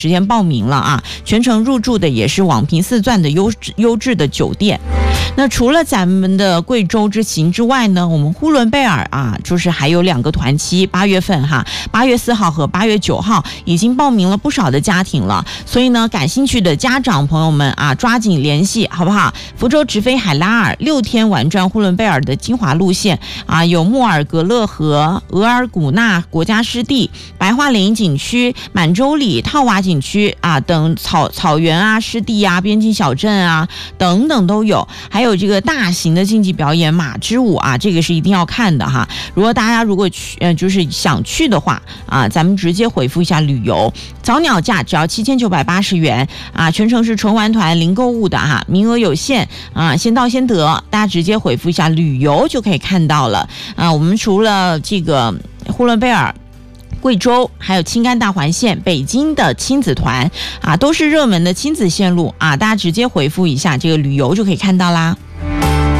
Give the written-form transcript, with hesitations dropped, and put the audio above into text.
时间报名了啊，全程入住的也是网评4钻的优质的酒店。那除了咱们的贵州之行之外呢，我们呼伦贝尔啊，就是还有2个团期，8月份哈，8月4号和8月9号已经报名了不少的家庭了，所以呢，感兴趣的家长朋友们啊，抓紧联系好不好？福州直飞海拉尔，6天玩转呼伦贝尔的精华路线啊，有穆尔格勒河、额尔古纳国家湿地、白桦林景区、满洲里、套娃景区啊等草原啊、湿地啊、边境小镇啊等等都有。还有这个大型的竞技表演马之舞啊，这个是一定要看的哈。如果大家去就是想去的话啊，咱们直接回复一下旅游，早鸟价只要7980元啊，全程是纯玩团零购物的哈，名额有限啊，先到先得，大家直接回复一下旅游就可以看到了啊。我们除了这个呼伦贝尔、贵州还有青甘大环线、北京的亲子团啊，都是热门的亲子线路啊，大家直接回复一下这个旅游就可以看到啦。